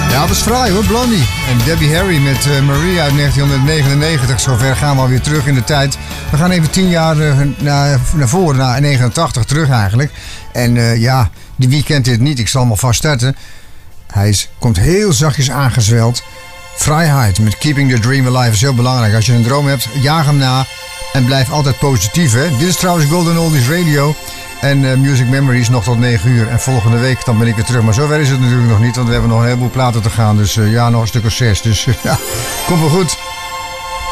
Ja, dat is fraai hoor, Blondie. En Debbie Harry met Maria uit 1999. Zover gaan we alweer terug in de tijd. We gaan even 10 jaar naar voren, naar 89 terug eigenlijk. En ja, wie kent dit niet? Ik zal hem alvast starten. Hij komt heel zachtjes aangezweld. Vrijheid met Keeping the Dream Alive is heel belangrijk. Als je een droom hebt, jaag hem na. En blijf altijd positief, hè. Dit is trouwens Golden Oldies Radio. En Music Memories nog tot 9 uur. En volgende week dan ben ik weer terug. Maar zover is het natuurlijk nog niet. Want we hebben nog een heleboel platen te gaan. Dus ja, nog een stuk of 6. Dus ja, komt wel goed.